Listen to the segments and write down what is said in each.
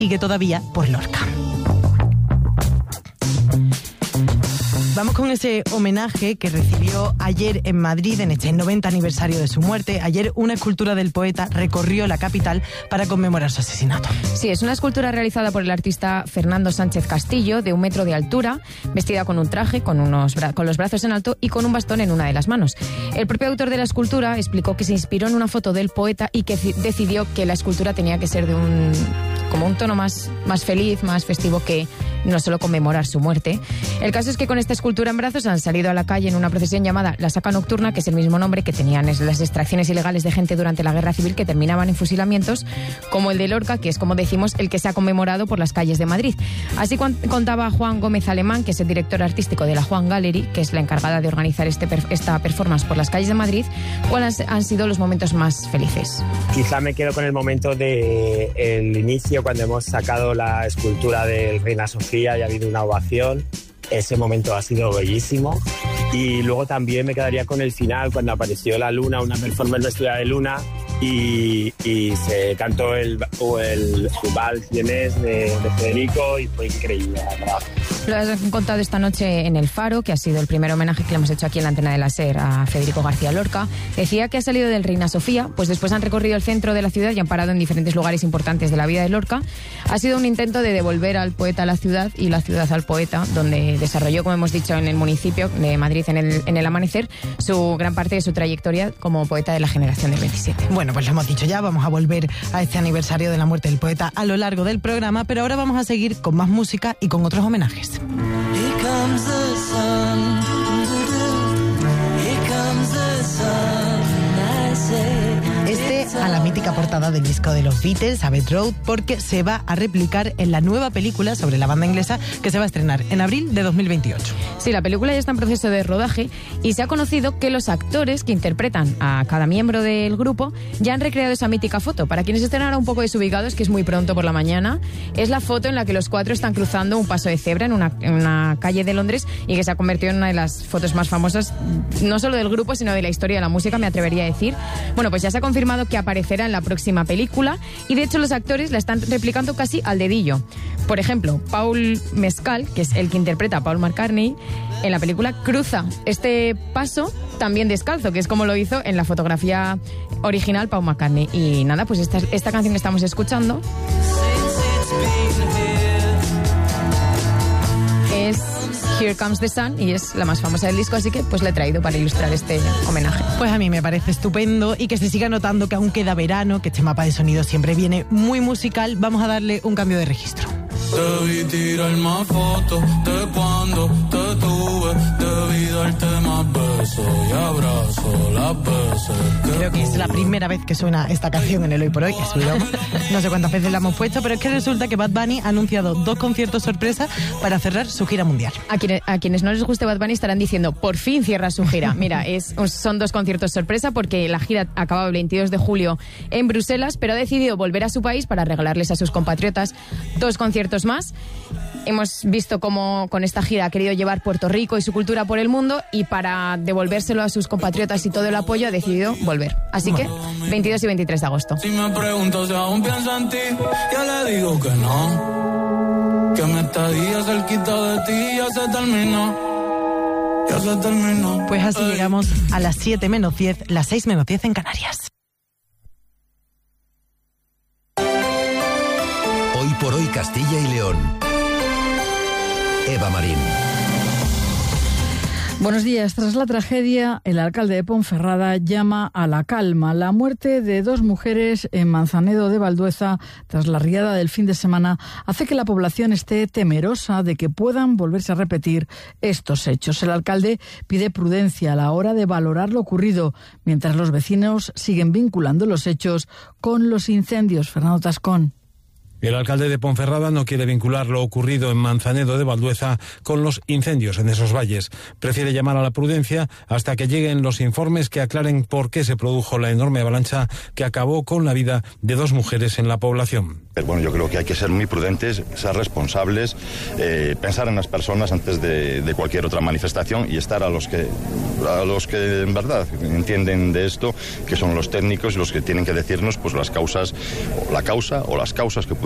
sigue todavía por Lorca. Vamos con ese homenaje que recibió ayer en Madrid en este 90 aniversario de su muerte. Ayer una escultura del poeta recorrió la capital para conmemorar su asesinato. Sí, es una escultura realizada por el artista Fernando Sánchez Castillo, de 1 metro de altura, vestida con un traje, con los brazos en alto y con un bastón en una de las manos. El propio autor de la escultura explicó que se inspiró en una foto del poeta y que decidió que la escultura tenía que ser de un tono más feliz, más festivo, que no solo conmemorar su muerte. El caso es que con esta escultura en brazos han salido a la calle en una procesión llamada La Saca Nocturna, que es el mismo nombre que tenían las extracciones ilegales de gente durante la Guerra Civil, que terminaban en fusilamientos, como el de Lorca, que es, como decimos, el que se ha conmemorado por las calles de Madrid. Así contaba Juan Gómez Alemán, que es el director artístico de la Juan Gallery, que es la encargada de organizar esta performance por las calles de Madrid, cuáles han sido los momentos más felices. Quizá me quedo con el momento del inicio, cuando hemos sacado la escultura del Reina Sofía y ha habido una ovación. Ese momento ha sido bellísimo. Y luego también me quedaría con el final, cuando apareció la luna, una performance vestida de luna, y se cantó el vals vienés de Federico, y fue increíble, la verdad. Lo has contado esta noche en El Faro, que ha sido el primer homenaje que le hemos hecho aquí en la antena de la SER a Federico García Lorca. Decía que ha salido del Reina Sofía, pues después han recorrido el centro de la ciudad y han parado en diferentes lugares importantes de la vida de Lorca. Ha sido un intento de devolver al poeta a la ciudad y la ciudad al poeta, donde desarrolló, como hemos dicho, en el municipio de Madrid, en el Amanecer, su gran parte de su trayectoria como poeta de la generación del 27. Bueno, pues lo hemos dicho ya, vamos a volver a este aniversario de la muerte del poeta a lo largo del programa, pero ahora vamos a seguir con más música y con otros homenajes. Here comes the sun, here comes the sun, I say. A la mítica portada del disco de los Beatles, Abbey Road, porque se va a replicar en la nueva película sobre la banda inglesa que se va a estrenar en abril de 2028. Sí, la película ya está en proceso de rodaje y se ha conocido que los actores que interpretan a cada miembro del grupo ya han recreado esa mítica foto. Para quienes estén ahora un poco desubicados, que es muy pronto por la mañana, es la foto en la que los 4 están cruzando un paso de cebra en una calle de Londres y que se ha convertido en una de las fotos más famosas, no solo del grupo, sino de la historia de la música, me atrevería a decir. Bueno, pues ya se ha confirmado que aparecerá en la próxima película y de hecho los actores la están replicando casi al dedillo. Por ejemplo, Paul Mescal, que es el que interpreta a Paul McCartney, en la película cruza este paso también descalzo, que es como lo hizo en la fotografía original Paul McCartney. Y nada, pues esta canción que estamos escuchando es Here Comes the Sun y es la más famosa del disco, así que pues la he traído para ilustrar este homenaje. Pues a mí me parece estupendo y que se siga notando que aún queda verano, que este mapa de sonido siempre viene muy musical. Vamos a darle un cambio de registro. Debí tirar más fotos de cuando te tuve, debí darte más besos y abrazo las veces. Creo que es la primera vez que suena esta canción en el Hoy por Hoy, es broma. No sé cuántas veces la hemos puesto, pero es que resulta que Bad Bunny ha anunciado 2 conciertos sorpresa para cerrar su gira mundial. A quienes no les guste Bad Bunny estarán diciendo, por fin cierra su gira. Mira, son 2 conciertos sorpresa porque la gira acababa el 22 de julio en Bruselas, pero ha decidido volver a su país para regalarles a sus compatriotas 2 conciertos más. Hemos visto cómo con esta gira ha querido llevar Puerto Rico y su cultura por el mundo y para devolvérselo a sus compatriotas y todo el apoyo ha decidido volver. Así que 22 y 23 de agosto. Si me pregunto si aún pienso en ti, ya le digo que no. Que me estadía cerquita de ti ya se terminó. Ya se terminó. Pues así llegamos a las 7 menos 10, las 6 menos 10 en Canarias. Hoy por hoy Castilla y León. Eva Marín. Buenos días. Tras la tragedia, el alcalde de Ponferrada llama a la calma. La muerte de 2 mujeres en Manzanedo de Valdueza, tras la riada del fin de semana, hace que la población esté temerosa de que puedan volverse a repetir estos hechos. El alcalde pide prudencia a la hora de valorar lo ocurrido, mientras los vecinos siguen vinculando los hechos con los incendios. Fernando Tascón. El alcalde de Ponferrada no quiere vincular lo ocurrido en Manzanedo de Valdueza con los incendios en esos valles. Prefiere llamar a la prudencia hasta que lleguen los informes que aclaren por qué se produjo la enorme avalancha que acabó con la vida de 2 mujeres en la población. Bueno, yo creo que hay que ser muy prudentes, ser responsables, pensar en las personas antes de cualquier otra manifestación y estar a los que en verdad entienden de esto, que son los técnicos, los que tienen que decirnos pues la causa o las causas que pudieron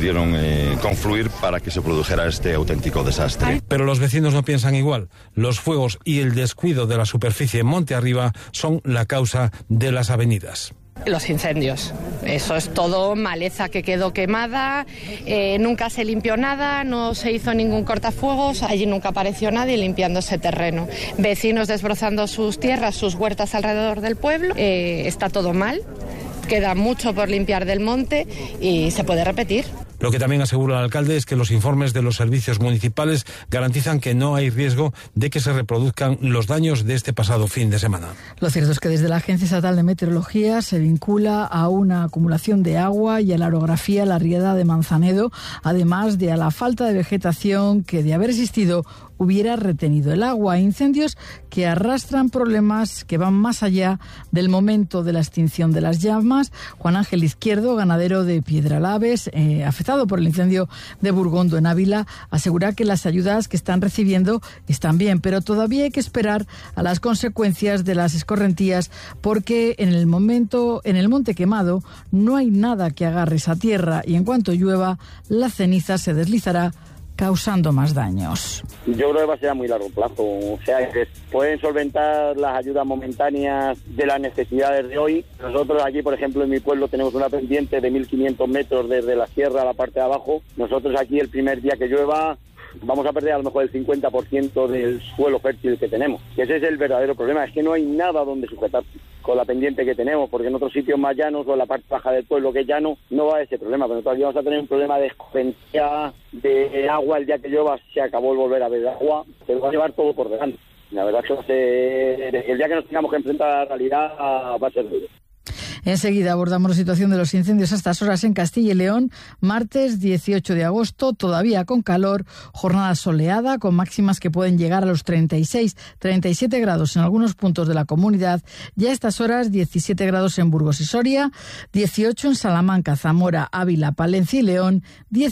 pudieron confluir para que se produjera este auténtico desastre. Pero los vecinos no piensan igual. Los fuegos y el descuido de la superficie monte arriba son la causa de las avenidas. Los incendios, eso es todo maleza que quedó quemada, nunca se limpió nada, no se hizo ningún cortafuegos, allí nunca apareció nadie limpiando ese terreno. Vecinos desbrozando sus tierras, sus huertas alrededor del pueblo, está todo mal, queda mucho por limpiar del monte y se puede repetir. Lo que también asegura el alcalde es que los informes de los servicios municipales garantizan que no hay riesgo de que se reproduzcan los daños de este pasado fin de semana. Lo cierto es que desde la Agencia Estatal de Meteorología se vincula a una acumulación de agua y a la orografía la riada de Manzanedo, además de a la falta de vegetación que, de haber existido, hubiera retenido el agua. Incendios que arrastran problemas que van más allá del momento de la extinción de las llamas. Juan Ángel Izquierdo, ganadero de Piedralaves, afectado por el incendio de Burgondo en Ávila, asegura que las ayudas que están recibiendo están bien, pero todavía hay que esperar a las consecuencias de las escorrentías, porque en el monte quemado no hay nada que agarre esa tierra y en cuanto llueva la ceniza se deslizará causando más daños. Yo creo que va a ser a muy largo plazo, o sea, que pueden solventar las ayudas momentáneas de las necesidades de hoy. Nosotros aquí, por ejemplo, en mi pueblo tenemos una pendiente de 1.500 metros desde la sierra a la parte de abajo. Nosotros aquí el primer día que llueva vamos a perder a lo mejor el 50% del suelo fértil que tenemos. Y ese es el verdadero problema, es que no hay nada donde sujetar con la pendiente que tenemos, porque en otros sitios más llanos o en la parte baja del pueblo que es llano no va a ese problema, pero nosotros aquí vamos a tener un problema de escorrentía, de agua. El día que llueva se acabó el volver a ver agua, se lo va a llevar todo por delante. La verdad es que el día que nos tengamos que enfrentar a la realidad va a ser duro. Enseguida abordamos la situación de los incendios a estas horas en Castilla y León. Martes 18 de agosto, todavía con calor, jornada soleada con máximas que pueden llegar a los 36, 37 grados en algunos puntos de la comunidad. Ya a estas horas 17 grados en Burgos y Soria, 18 en Salamanca, Zamora, Ávila, Palencia y León,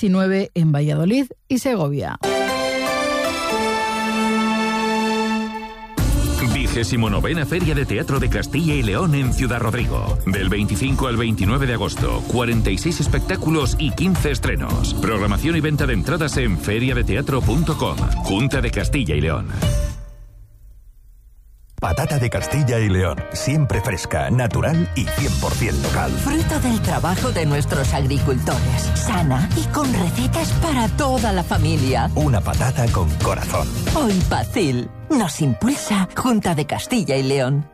19 en Valladolid y Segovia. 29ª Feria de Teatro de Castilla y León en Ciudad Rodrigo. Del 25 al 29 de agosto, 46 espectáculos y 15 estrenos. Programación y venta de entradas en feriadeteatro.com. Junta de Castilla y León. Patata de Castilla y León, siempre fresca, natural y 100% local. Fruto del trabajo de nuestros agricultores, sana y con recetas para toda la familia. Una patata con corazón. Hoy Pacil nos impulsa Junta de Castilla y León.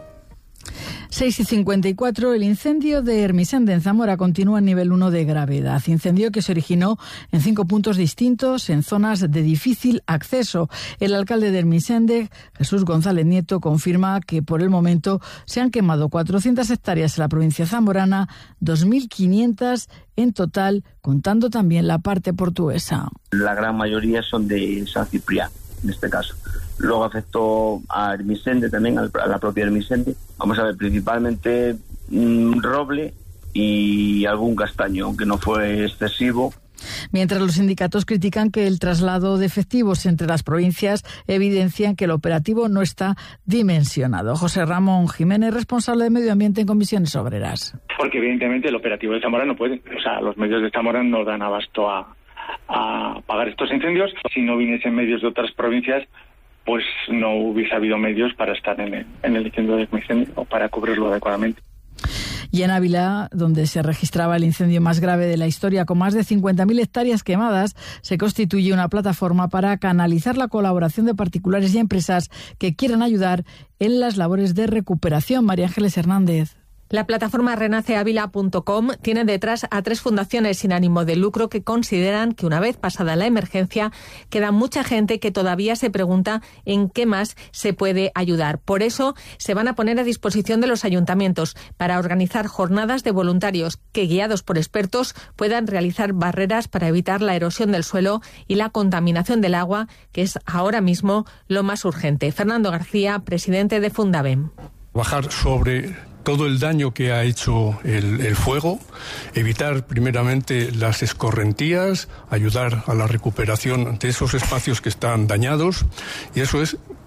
6:54, el incendio de Hermisende en Zamora continúa en nivel 1 de gravedad. Incendio que se originó en 5 puntos distintos en zonas de difícil acceso. El alcalde de Hermisende, Jesús González Nieto, confirma que por el momento se han quemado 400 hectáreas en la provincia zamorana, 2.500 en total, contando también la parte portuguesa. La gran mayoría son de San Ciprián, en este caso. Luego afectó a Hermisende también, a la propia Hermisende. Vamos a ver, principalmente roble y algún castaño, aunque no fue excesivo. Mientras los sindicatos critican que el traslado de efectivos entre las provincias evidencian que el operativo no está dimensionado. José Ramón Jiménez, responsable de Medio Ambiente en Comisiones Obreras. Porque evidentemente el operativo de Zamora no puede. O sea, los medios de Zamora no dan abasto a pagar estos incendios. Si no viniesen medios de otras provincias, pues no hubiese habido medios para estar en el incendio de incendio o para cubrirlo adecuadamente. Y en Ávila, donde se registraba el incendio más grave de la historia, con más de 50.000 hectáreas quemadas, se constituye una plataforma para canalizar la colaboración de particulares y empresas que quieran ayudar en las labores de recuperación. María Ángeles Hernández. La plataforma renaceavila.com tiene detrás a 3 fundaciones sin ánimo de lucro que consideran que una vez pasada la emergencia queda mucha gente que todavía se pregunta en qué más se puede ayudar. Por eso se van a poner a disposición de los ayuntamientos para organizar jornadas de voluntarios que, guiados por expertos, puedan realizar barreras para evitar la erosión del suelo y la contaminación del agua, que es ahora mismo lo más urgente. Fernando García, presidente de Fundavem. Bajar sobre todo el daño que ha hecho el fuego, evitar primeramente las escorrentías, ayudar a la recuperación de esos espacios que están dañados, y eso es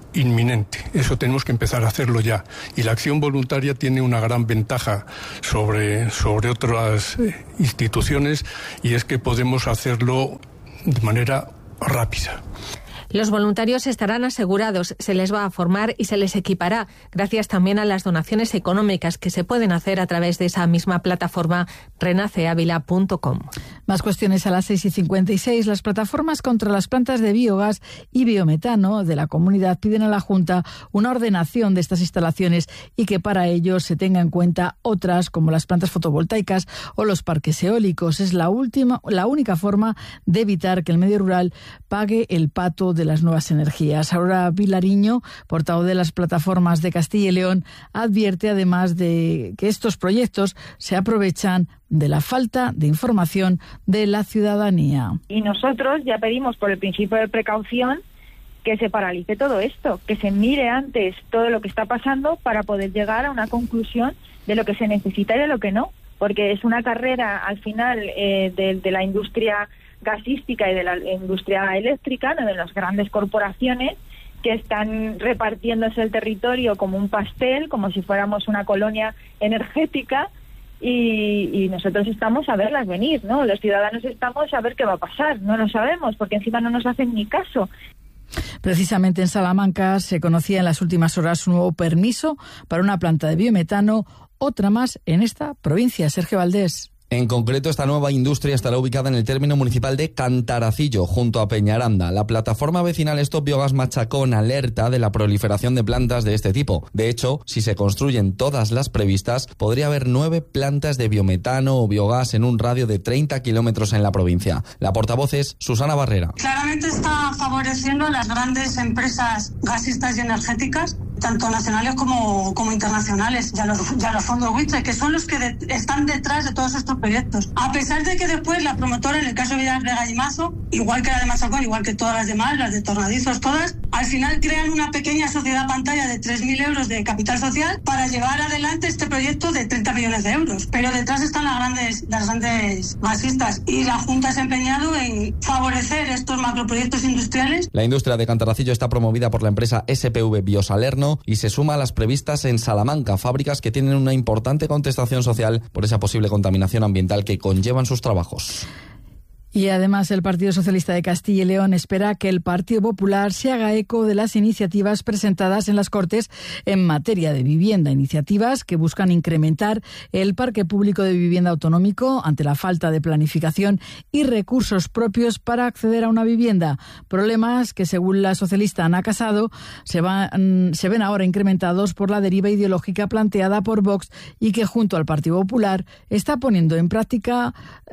inminente. Eso tenemos que empezar a hacerlo ya. Y la acción voluntaria tiene una gran ventaja sobre otras instituciones, y es que podemos hacerlo de manera rápida. Los voluntarios estarán asegurados, se les va a formar y se les equipará, gracias también a las donaciones económicas que se pueden hacer a través de esa misma plataforma renaceavila.com. Más cuestiones a las 6:56. Las plataformas contra las plantas de biogás y biometano de la comunidad piden a la Junta una ordenación de estas instalaciones y que para ello se tenga en cuenta otras como las plantas fotovoltaicas o los parques eólicos. Es la única forma de evitar que el medio rural pague el pato de las nuevas energías. Aurora Vilariño, portavoz de las plataformas de Castilla y León, advierte además de que estos proyectos se aprovechan de la falta de información de la ciudadanía. Y nosotros ya pedimos por el principio de precaución que se paralice todo esto, que se mire antes todo lo que está pasando para poder llegar a una conclusión de lo que se necesita y de lo que no, porque es una carrera al final de la industria gasística y de la industria eléctrica, ¿no?, de las grandes corporaciones que están repartiéndose el territorio como un pastel, como si fuéramos una colonia energética, y nosotros estamos a verlas venir, ¿no? Los ciudadanos estamos a ver qué va a pasar, no lo sabemos, porque encima no nos hacen ni caso. Precisamente en Salamanca se conocía en las últimas horas un nuevo permiso para una planta de biometano, otra más en esta provincia. Sergio Valdés. En concreto, esta nueva industria estará ubicada en el término municipal de Cantaracillo, junto a Peñaranda. La plataforma vecinal Stop Biogas Machacón alerta de la proliferación de plantas de este tipo. De hecho, si se construyen todas las previstas, podría haber 9 plantas de biometano o biogás en un radio de 30 kilómetros en la provincia. La portavoz es Susana Barrera. Claramente está favoreciendo a las grandes empresas gasistas y energéticas, tanto nacionales como internacionales, y a los fondos buitre, que son los que están detrás de todos estos proyectos. A pesar de que después la promotora, en el caso de Vidal Rega y Mazo, igual que la de Machacón, igual que todas las demás, las de Tornadizos, todas, al final crean una pequeña sociedad pantalla de 3.000 euros de capital social para llevar adelante este proyecto de 30 millones de euros. Pero detrás están las grandes gasistas, y la Junta se ha empeñado en favorecer estos macroproyectos industriales. La industria de Cantaracillo está promovida por la empresa SPV Biosalerno y se suma a las previstas en Salamanca, fábricas que tienen una importante contestación social por esa posible contaminación ambiental que conllevan sus trabajos. Y además el Partido Socialista de Castilla y León espera que el Partido Popular se haga eco de las iniciativas presentadas en las Cortes en materia de vivienda, iniciativas que buscan incrementar el parque público de vivienda autonómico ante la falta de planificación y recursos propios para acceder a una vivienda. Problemas que, según la socialista Ana Casado, se ven ahora incrementados por la deriva ideológica planteada por Vox y que, junto al Partido Popular, está poniendo en práctica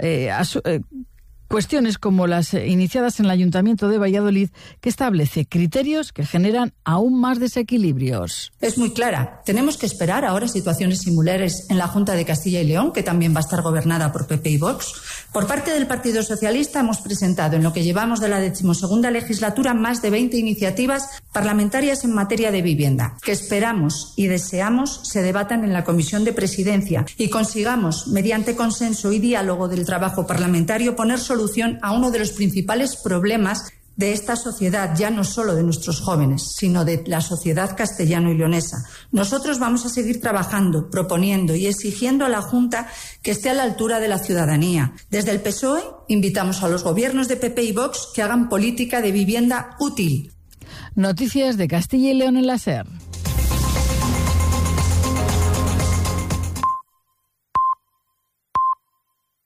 cuestiones como las iniciadas en el Ayuntamiento de Valladolid, que establece criterios que generan aún más desequilibrios. Es muy clara. Tenemos que esperar ahora situaciones similares en la Junta de Castilla y León, que también va a estar gobernada por PP y Vox. Por parte del Partido Socialista hemos presentado en lo que llevamos de la 12ª legislatura más de 20 iniciativas parlamentarias en materia de vivienda, que esperamos y deseamos se debatan en la Comisión de Presidencia y consigamos, mediante consenso y diálogo del trabajo parlamentario, poner solución a uno de los principales problemas de esta sociedad, ya no solo de nuestros jóvenes, sino de la sociedad castellano y leonesa. Nosotros vamos a seguir trabajando, proponiendo y exigiendo a la Junta que esté a la altura de la ciudadanía. Desde el PSOE invitamos a los gobiernos de PP y Vox que hagan política de vivienda útil. Noticias de Castilla y León en la SER.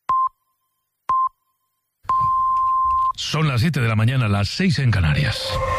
Son las 7 de la mañana, las 6 en Canarias.